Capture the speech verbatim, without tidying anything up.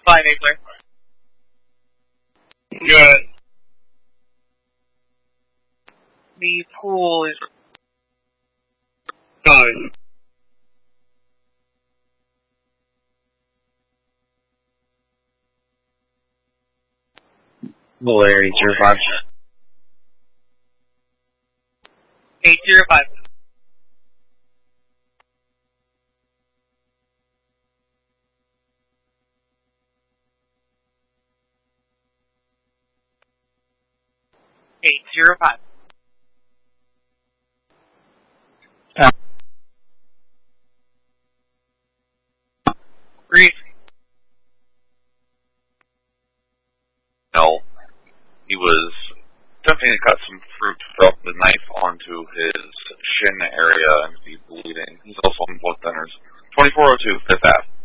Fine, Abler. Good. The pool is Fine. Larry, zero five. eight zero five. eight zero five. Uh, Brief. No. He was attempting to cut some fruit, dropped the knife onto his shin area, and he's bleeding. He's also on blood thinners. twenty-four oh two, Fifth Ave.